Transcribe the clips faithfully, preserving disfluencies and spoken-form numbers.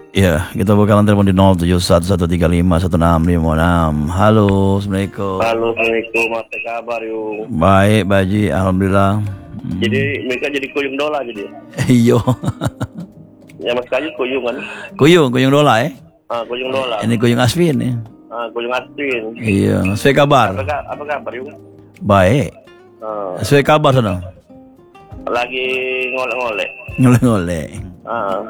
Ya, kita bakalan telepon di nol tujuh satu satu tiga lima satu enam lima enam. Halo, Assalamualaikum. Halo, Assalamualaikum. Apa kabar yuk? Baik, Baji, alhamdulillah. Jadi mereka jadi kuyung dola jadi. Iyo. Ya Mas Kayu kuyung kan? Kuyung, kuyung dola eh. Ah, kuyung dola. Ini kuyung Asvin ya. Ah, kuyung Asvin. Iya, sesuai kabar. Apa, ka- apa kabar yuk? Baik. Ah, Sesuai kabar sana. lagi ngolek-ngolek. Ngoleh-ngoleh. Ah,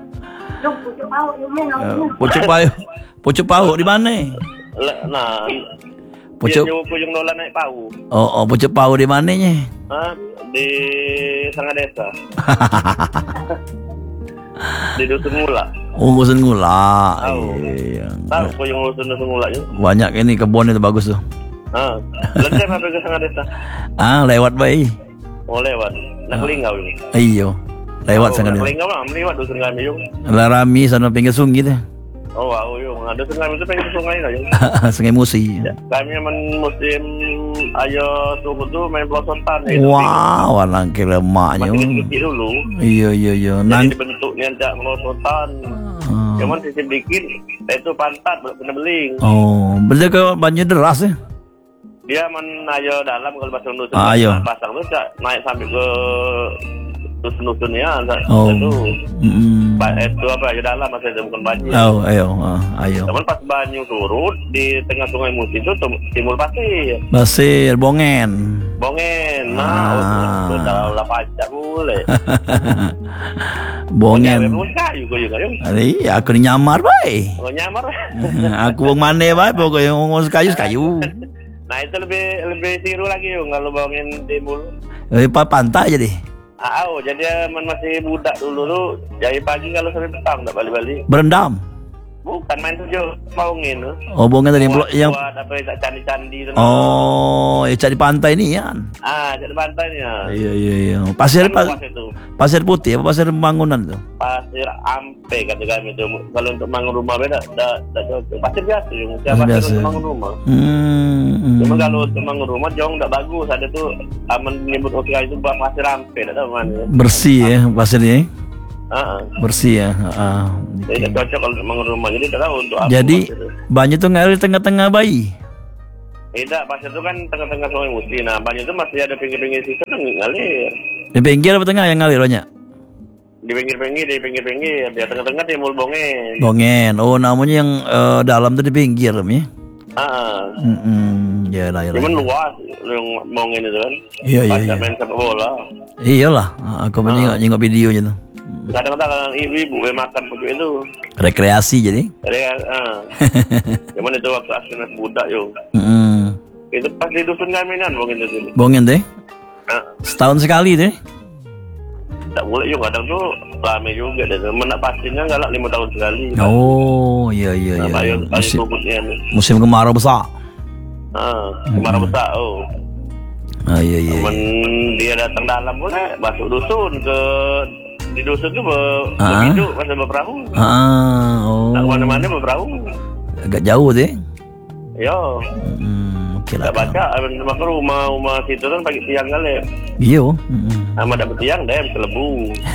Eh, Pucuk payu. Pucuk payu di mana? le- nah, Pucuk. dia nyuruh kuyung dola naik pau. Oh, oh pucuk payu di mananya? Ah, di Sangga Desa. Di Dusun Mula. Oh, Dusun Ngula. Tahu. Iya. Tahu kuyung Dusun Dusun Mula yuk? Banyak ini kebun itu bagus tuh. Ah, lengan apa ke Sangga Desa? Ah, lewat bayi. Oh lewat. Nak Linggau ini. Iyo. Lewat Oh, sangat nak dia. Linggau lah, lewat Dusun kami yuk. Larami sana pinggir sungai tu. Oh wow yuk, ada sungai itu pengen sungai lah yuk. Sungai Musi. Kami memang musim ayo suku tu main pelosotan ya. Wow, warna lemaknya. Masih kecil dulu. Iya iya iya. Jadi Nang. dibentuknya jak pelosotan. Ah. Cuman sisip dikit, itu pantat belum kena beling. Oh, betul ke banjir deras ya? Dia man ayo dalam kalau pasang dusun. Ah, ayo. Pasang tu jak naik sampai ke dusun-dusunnya. Oh. Itu, Mm. ba- itu apa ayo dalam masih ada bukan banjir. Oh, ayo, ah, ayo. Cuman pas banyu surut di tengah sungai Musi itu tem- timbul pasir. Basir, bongen. Bongen, Ah. nah, itu dah lah pajak boleh. Bongen. Pun kayu kau juga, yung. Iya, aku ni nyamar baik. Oh nyamar. Aku wong mana baik, pokoknya wong kayu kayu. Nah itu lebih lebih siru lagi yung kalau bongen timbul. Eh, pa- pantai jadi. Ah, oh, jadi man masih budak dulu tuh, jadi pagi kalau sampai petang tak balik-balik. Berendam. Bukan main tujuh bongen tuh. Oh, bongen tadi blok yang. buat apa tak candi-candi tu. Oh, ya cari pantai ni kan. Ah, jadi pantainya. Iya iya iya. Pasir Kan pa- luas itu. pasir putih apa pasir bangunan tuh? Pasir ampe kata kami tu. Kalau untuk bangun rumah beda, dah dah cocok. Pasir biasa yung. Siapa Pasir pasir biasa. untuk bangun rumah? Hmm. hmm. Cuma kalau untuk bangun rumah jong tak bagus. Ada tu aman menyebut okey itu buat pasir ampe, tak tahu mana. Bersih ya pasirnya. Ah, Bersih ya. Ah. jadi tak cocok kalau untuk bangun rumah. Jadi tak tahu untuk apa. Jadi pasir tu. banyak tuh ngalir tengah-tengah bayi. Tidak, pasir tu kan tengah-tengah sungai Musi. Nah, banyak tu masih ada pinggir-pinggir situ tu ngalir. Di pinggir apa tengah yang ngalir banyak? Di pinggir-pinggir, di pinggir-pinggir. Di tengah-tengah timbul bongen. Bongen. Oh, namanya yang eh, dalam tuh di pinggir ya. Ah, Hmm. Ya lah ya lah. cuman luas yang bongen itu kan. Iya iya Pasal iya. main sepak bola. Iyalah, aku pun nyengok nyengok videonya tuh. Kadang-kadang ibu-ibu yang makan pucuk itu. Rekreasi jadi. Jadi, ah. Cuman itu waktu asli masih budak yo. Hmm. Itu pas di dusun kami kan bongen itu. Bongen deh. Ah, Setahun sekali deh. tak boleh yo kadang tu rame juga deh. Menak pastinya galak lima tahun sekali. Oh, iya iya Nah, iya. ayo ayo Musim, puputnya ni. musim kemarau besar. Ah, kemarau besar oh. Ah iya iya. Cuman dia datang dalam boleh masuk dusun ke di dusun tu ber, Ah. berhidup masa berperahu. Ah, oh. Nak mana-mana berperahu. Agak jauh deh. Yo, Hmm, oke lah. tak baca abang makan rumah rumah situ kan pagi siang kali. Iyo. Hmm. Sama dapat siang deh kelebu.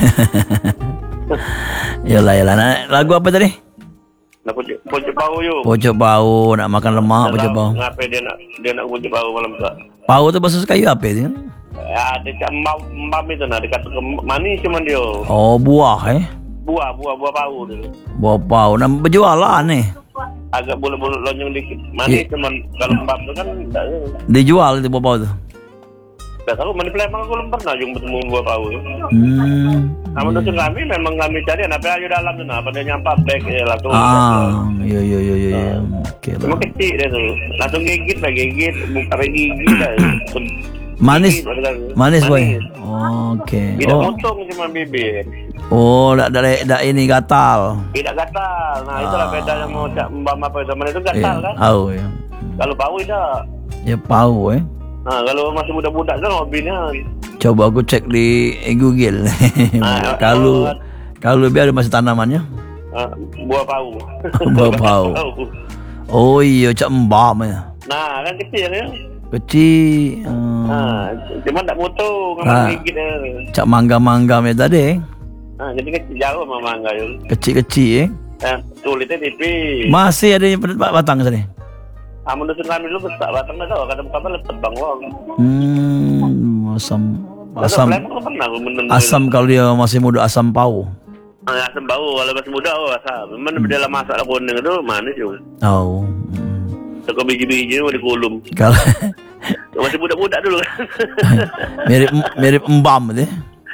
Yalah yalah. Nah, lagu apa tadi? Nak pucuk pucuk bau yuk. Pojok bau, nak makan lemak pojok bau. Ngapain dia nak dia nak pucuk bau malam tak? Bau tu bahasa kayu apa itu? Ya, dekat mbam mbam itu nah dekat ke manis cuman dia. Oh, buah eh. Buah buah buah bau tu. Buah bau. Nah, berjualan nih. Agak bulat-bulat lonjong dikit. Manis Iya. cuman kalau mbam tu kan tak. Dijual itu buah bau tu. Tak tahu mana Palembang aku belum pernah jumpa bertemu buah bau. Hmm. Sama dusun kami memang kami cari apa ayo dalam tu nah pada nyampak beg ya langsung. Ah, iya iya iya iya. Oke Cuma lah. kecil dia tu. Langsung gigit lah gigit buka pakai gigi lah. Manis. Gigit, manis. Manis boy. Oke. Tidak Oh. potong cuma bibir. Oh, dak dak dak ini gatal. Tidak gatal. Nah, itulah Ah. bedanya mau cak mbam apa itu. Mana itu gatal Iya. kan? Oh, ya. Kalau bau tidak. Ya bau eh. Nah, kalau masih muda-muda kan hobinya. Coba aku cek di Google. Ah, kalau oh. kalau biar ada masih tanamannya. Uh, buah bau. Buah bau. Oh iya, cak mbak ya. Nah, kan kecil ya. Kecil. Hmm. Nah, cuma tak potong, Ah. ngambil gigit dia. Cak mangga-mangga me tadi. Nah, jadi kecil jauh sama mangga itu. Kecil-kecil eh. Eh, kulitnya tipis. Masih ada yang pedet batang sini. Amun dusun kami dulu besar batang dah tau, kadang kapal tebang wong. Hmm, asam asam Asam. Pernah aku menenun. asam kalau dia masih muda asam pau. Ah, asam bau kalau masih muda oh asam. Memang hmm. dalam masak kuning itu manis juga. Oh. Hmm. Teko biji-biji mau dikulum. Kalau masih muda-muda dulu kan. mirip mirip embam deh.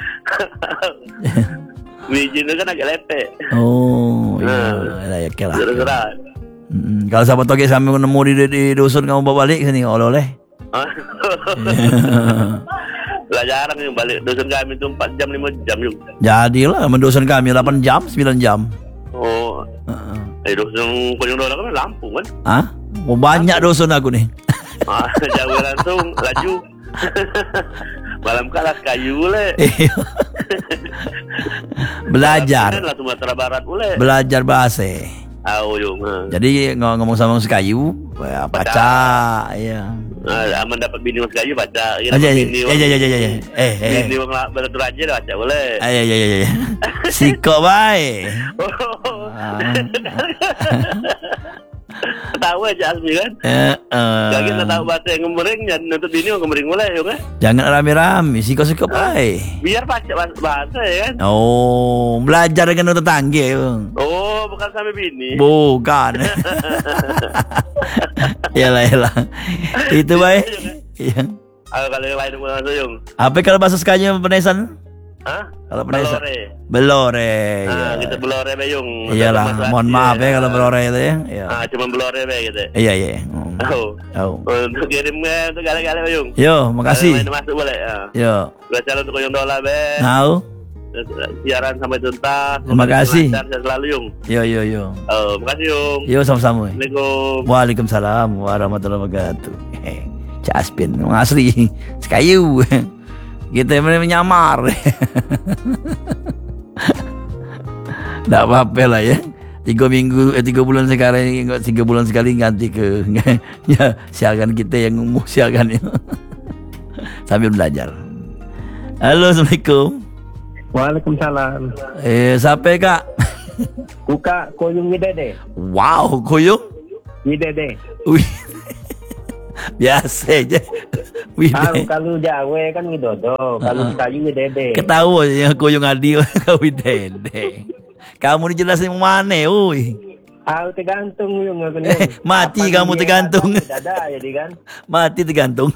Biji itu kan agak lepek. Oh, nah, ya, ya kira. Gerak-gerak. Hmm, kalau sahabat toge sampai nemu di, di dusun kamu bawa balik sini oleh-oleh. Lah jarang yang balik dusun kami itu empat jam lima jam juga. Jadilah mendusun kami delapan jam sembilan jam. Oh. Uh-uh. Eh dusun Konyong Dola kan Lampung kan? Hah? Oh, banyak dusun aku nih. Ah, jauh langsung laju. Malam kalah kayu le. Belajar. Lah Sumatera Barat ule. Belajar bahasa. Tahu juga. Jadi ngomong sama Mas Kayu, ya, baca, ya. Nah, aman dapat bini Mas Kayu baca. Aja, ya, ya, ya, ya, ya. Eh, eh. Bini wong beraja baca boleh. Ayo, ya, ya, ya. Siko bae. Tahu aja Asmi kan? Eh, uh. Lagi tak tahu bahasa yang gemering, dan nuntut bini mau gemering mulai, ya kan? Jangan rame-rame, siko-siko bae. Biar baca bahasa ya kan? Oh, belajar dengan tetangga ya. Oh, bukan sampai bini. Bukan. Iyalah, iyalah. Itu baik. Iya. Kalau yang lain bukan Yung. Apa kalau bahasa Sekanya penesan? Hah? Kalau penesan? Belore. Belore. Ah, iya. Kita belore be Yung. Iyalah, mohon maaf ya kalau belore itu ya. Iya. Ah, cuma belore be gitu. Iya, iya. Oh. Oh. Untuk kirim untuk gale-gale be Yung. Yo, makasih. Main masuk boleh. Ah. Yo. Gua calon untuk Konyong Dola be. Tahu. Siaran sampai tuntas. Terima kasih. Sehat selalu Yung. Yo, yo, yo. Oh, makasih Yung. Yo, sama-sama. Assalamualaikum. Waalaikumsalam warahmatullahi wabarakatuh. Caspin, asli Sekayu. Kita menyamar. Tidak apa-apa lah ya. Tiga minggu, eh, tiga bulan sekali, tiga bulan sekali ganti ke. Ya, siakan kita yang umum siakan itu. Sambil belajar. Halo, assalamualaikum. Waalaikumsalam. Eh, siapa kak? Kuka Koyung Widede. Wow, Koyung Widede. Wih. Biasa aja. Kalau kalau Jawa kan Widodo, kalau Kayu Widede. Ketahuan ya Koyung Adi Widede. Kamu dijelasin mana, uy? Ah, tergantung yung aku nih. Eh, mati kamu tergantung. Dada jadi kan? Mati tergantung.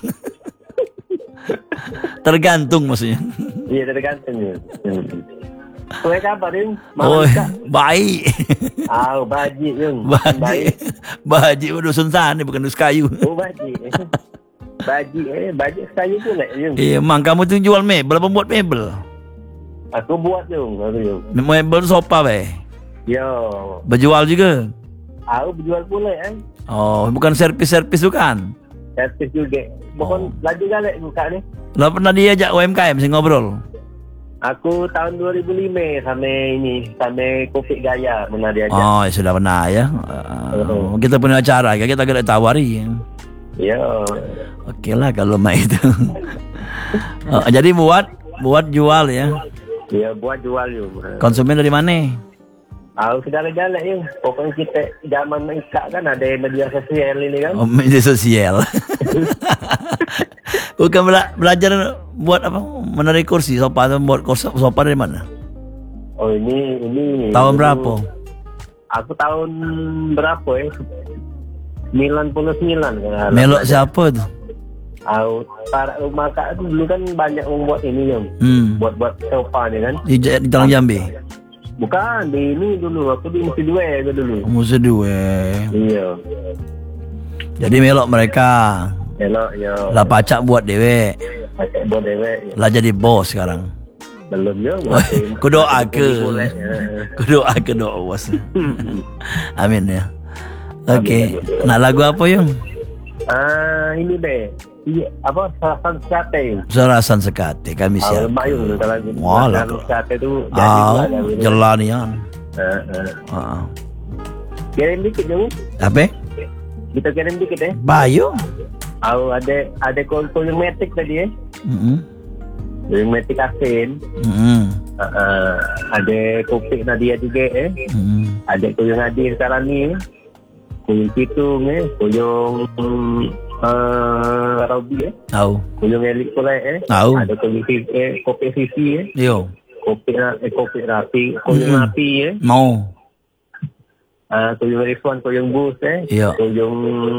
Tergantung maksudnya. Iya tergantung ya. Kue kabar yung? Oh, baik. Ah, baji yung. Baji. Baji dusun sana bukan dus kayu. Oh, baji. Baji eh, baji kayu pula yung. Iya, emang kamu tuh jual mebel apa buat mebel? Aku buat yung, aku yung. Mebel sofa be. Yo. Berjual juga? Aku berjual pula eh. Oh, bukan servis-servis bukan? Servis juga. Bukan Oh. lagi galak buka nih. Lah pernah diajak U M K M sih ngobrol? Aku tahun dua ribu lima sampai ini, sampai Covid Gaya pernah diajak. Oh, ya sudah pernah ya. Uh, kita punya acara, ya kita agak tawari. Iya. Oke lah kalau mah itu. Oh, jadi buat buat jual ya. Iya buat jual yuk. Konsumen dari mana? Aku segala-gala yuk. Pokoknya kita zaman Ika kan ada media sosial ini kan. Oh, media sosial. Bukan bela belajar buat apa? Menarik kursi sofa atau buat kursi sofa dari mana? Oh ini ini. Tahun berapa? Aku tahun berapa ya? sembilan puluh sembilan kan. Melok siapa tuh? Aku para rumah kak dulu kan banyak membuat ini yang Hmm. buat-buat sofa nih kan. Di, di Talang Jambi. Bukan di ini dulu. Aku di Musi Dua itu dulu. Musuh dua. Iya. Jadi melok mereka. Elok yo. Lah pacak buat dewe. Pakai buat dewek. Lah jadi bos sekarang. Belum yo. Ku doa ke. Ku doa ke doa bos. Amin ya. Oke. Okay. Nak lagu apa yung? Ah ini be. Iya apa Sarasan Sekate. Sarasan Sekate kami Ah, siap. lemak yung kalau lagi. Wah, lah. Sarasan Sekate tu jadi Ah, juga kan. jelan ya. Heeh. Ah. Kirim dikit dong. Apa? Kita kirim dikit eh. Bayu. Aku ada ada kol kol yang metik tadi eh. Mm-hmm. Kuyung metik asin. Hmm. Uh, uh, ada kopi Nadia juga eh. Hmm. Ada kuyung Adi sekarang ni. Kuyung Pitung eh. Kuyung uh, Robi eh. Tahu. Kuyung Elik pula eh. Tahu. Ada kuyung eh, kopi Sisi eh. Yo. Kopi eh, kopi Rapi. Kuyung Mm-mm. Rapi eh. Mau. Uh, kuyung Rizwan, kuyung Bus eh. Iya. Kuyung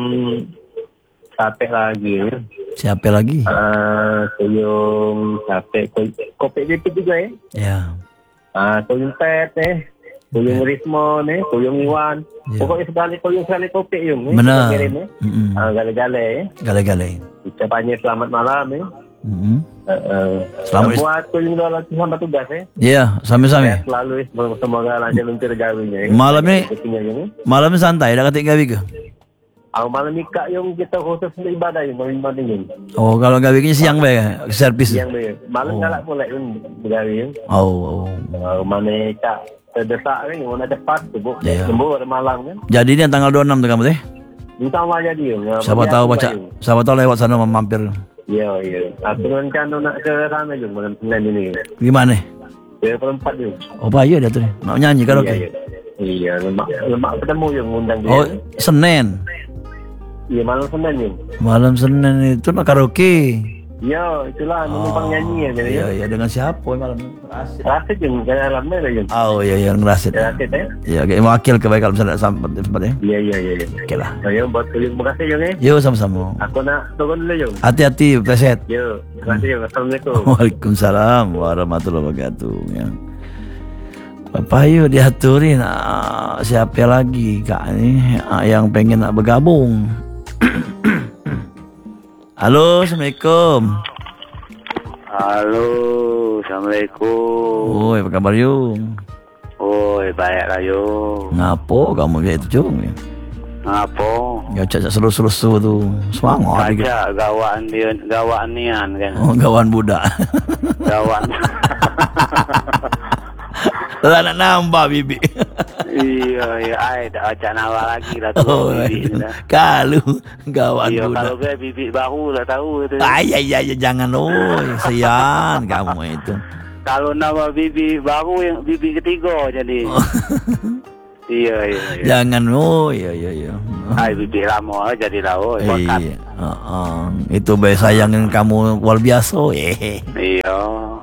Sate lagi eh. Siapa lagi? Uh, kuyung Sate. Kuyung, kopi Dipit juga eh. Ya. Ah, kuyung Pet eh. Kuyung Rismon eh. Kuyung Iwan. Ya. Pokoknya sekali kuyung sekali kopi yung eh. Benar. Kita kirim eh. Mm-mm. Ah, gale-gale eh. Gale-gale. Kita panggil selamat malam eh. Mm-mm. Uh, uh, Selamat- buat kuyung dolar selamat tugas eh. Iya, sami-sami. Sehat selalu eh. Semoga lancar luncur gawinya eh. Malam ni- Rezekinya yung eh. Malam santai, dah katik gawi ke? Ah, malam nikah yung kita khusus untuk ibadah yung malam ibadah yung. Oh, kalau gawi ni siang baik, servis. Yang dia. Malam Oh. galak pula yung bergawi yung. Oh, oh. Uh, mana nikah terdesak kan yung mana cepat tu bu. Ya. Sembuh ada malam kan. Jadi ni tanggal dua puluh enam tu kamu teh? Minta maaf jadi yung. Siapa tahu baca, siapa tahu lewat sana mampir. Ya, ya. Aku rencana nak ke sana yung malam Senin ini. Gimana? Dia perempat yung. Oh, bahaya dia tu. Nak nyanyi Iya, karaoke. iya. Iya, lemak, lemak ketemu yung undang dia. Oh, Senin. Iya, malam Senin yung. Malam Senin itu nak karaoke. Ya, itulah numpang nyanyi ya. Jadi, Iya, iya dengan siapa malam? Rasid. Rasid yung, kaya alam na yung. Oh, iya, iya ngerasid. Rasid eh. Iya, kayak wakil ke baik kalau misalnya sampai tempat ya. Iya, iya, iya. Oke lah. Ayo, buat kuyung makasih yung eh. Yo sama-sama. Aku nak turun dulu yung. Hati-hati, preset. Yo, makasih yung. Assalamualaikum. Waalaikumsalam warahmatullahi wabarakatuh. Ya. Bapak yuk diaturin ah, siapa lagi kak ini ah, yang pengen nak bergabung. Halo, assalamualaikum. Halo, Assalamualaikum. Oi, apa kabar yuk? Oi, baik lah yo. Ngapo kamu kayak itu cung? Ngapo? Ya cak seru-seru tu, semangat. dikit. Baca gawaan dia, gawaan nian kan. Oh, gawan budak. Gawaan. Lah nak nambah bibi. Iya, iya, ai dah baca nama lagi lah tu Oh, bibi dah. kalau gawan Iya, kalau budak. gue bibi baru lah tahu itu. Ay, ay, ay, jangan oi, sian kamu itu. Kalau nama bibi baru yang bibi ketiga jadi. Iya, iya, iya. Jangan oi, iya, iya, iya. Ai bibi lama jadi lah, oi. Bakat. Iya, uh-uh. Itu baik sayangin kamu luar biasa. Eh. Iya.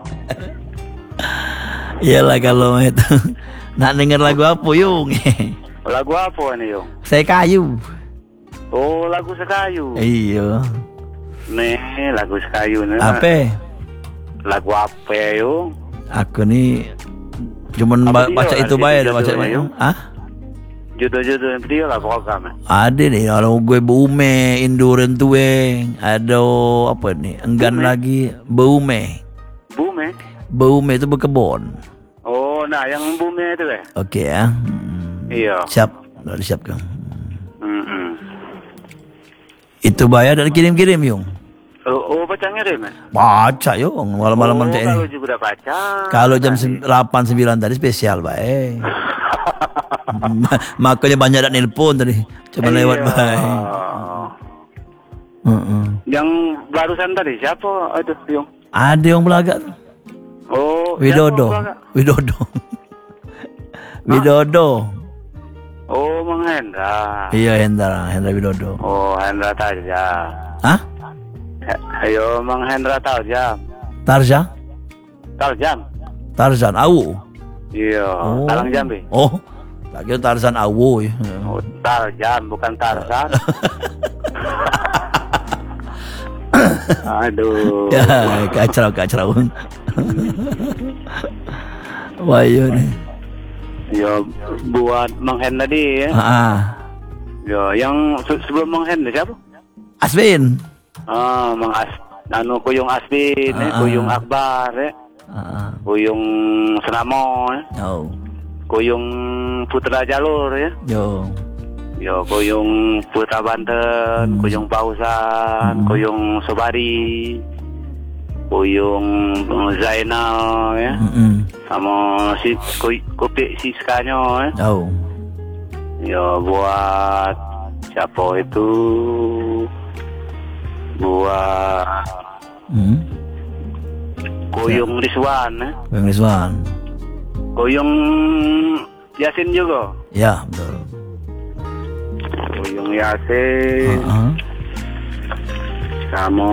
Iyalah kalau itu nak denger lagu apa yung? Lagu apa ni yo? Saya kayu. Oh, lagu sekayu. Iya. Nih, lagu sekayu nih. Apa? Lagu apa yo? Aku nih cuman ba- Apa dia? baca itu Ada baik, judul-judulnya, baca yung? ah? Judul-judul dia lah program. Ada nih kalau gue Beume, Induren Tueng, ada apa nih? Enggan Beume? lagi Beume. Bume. Beume itu berkebun. Oh, nah yang bume itu eh. Oke ya. Hmm. Iya. Siap, udah disiapkan. Mm-mm. Itu bayar dan kirim-kirim yung. Oh, oh baca ngirim eh? Baca yung malam-malam oh, nanti kalau ini. juga udah baca. Kalau jam Nah, delapan sembilan tadi spesial baik. Makanya banyak dat nelpon tadi. Cuma lewat iya. baik. Heeh. Yang barusan tadi siapa itu yung? Ada yang belagak tuh. Oh, Widodo. siapa, Bang? Widodo. Widodo. Oh, Mang Hendra. Iya Hendra, Hendra Widodo. Oh, Hendra Tarja. Hah? Ayo, Mang Hendra Tarja. Tarzan? Tarzan. Tarzan Awu. Iya, Talang Jambi. Oh. Tak kira Tarzan Awu ya. Oh, Tarzan bukan Tarzan. Aduh. Ya, kacau kacau. Wah iya nih. Ya buat Mang Hen tadi ya. Ah, Ya yang se- sebelum Mang Hen siapa? Aswin. Ah, Mang As anu Kuyung Asbin, eh, Ah. Kuyung Akbar, eh. Ah, Kuyung Senamo, eh. oh, Kuyung Putra Jalur ya. yo, Ya Kuyung Putra Banten, Hmm. Kuyung Pausan, Hmm. Kuyung Sobari, Kuyung Zainal ya. mm Sama si Kuy- Kopi Siskanya eh. oh, Ya buat siapa itu? Buat hmm, Koyong Rizwan, eh. Bang Rizwan. Koyong Yasin juga. Ya, betul. Koyong Yasin. Uh-huh. Sama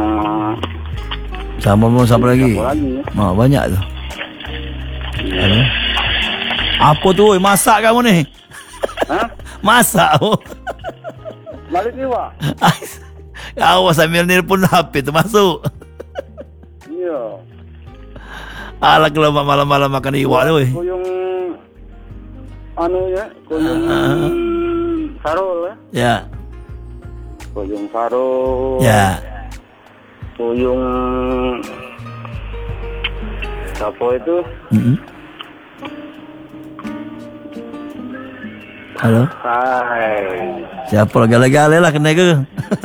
Sama mau siapa lagi? Siapa lagi, ya? Oh, banyak tu. Ada. Apa tu? Oi? Masak kamu ni? Hah? Masak. Oh. Balik ni, Wak? Awas sambil nelpon H P tu masuk. Iya. Alah kalau malam-malam makan iwak tu. Oi. Koyong anu ya, koyong Ah. Sarul ya. Ya. Koyong Sarul. Ya. Koyong siapa itu? Mm-hmm. Halo. Hai. Siapa lah gale-gale lah kena ke?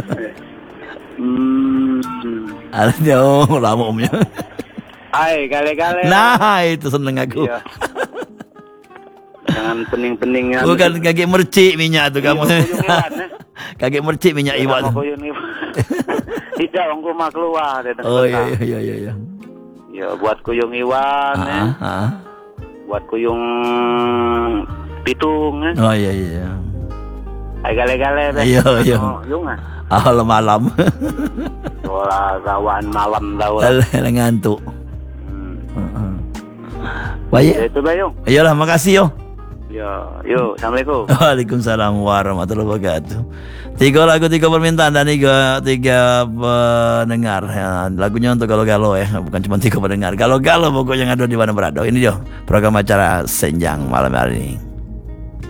Hmm. Alah dia oh, lama omnya. Hai, gale-gale. Nah, itu seneng aku. Iya. Jangan pening-pening ya. Bukan kaki mercik minyak tu kamu. Iya, koyong iwan, eh. Kaki mercik minyak iwak Sama tu. koyong iwan. Tidak, orang rumah keluar dia tengah. Oh iya iya iya iya. iya. Ya, buat koyong iwan, eh. Ah, ah. Buat koyong pitung, eh. Oh iya iya. Hai, gale-gale. eh. Iya, iya. Oh, yung ah. Awal malam. Bola kawan malam dah. Alah ngantuk. Hmm. Heeh. Ya, Baik. itu bayung. Ayolah makasih yo. Ya, yuk, assalamualaikum. Waalaikumsalam warahmatullahi wabarakatuh. Tiga lagu, tiga permintaan dan tiga tiga pendengar. Ya, lagunya untuk galau-galau ya, bukan cuma tiga pendengar. Galau-galau pokoknya yang ada di mana berada. Ini dia program acara Senjang malam hari ini.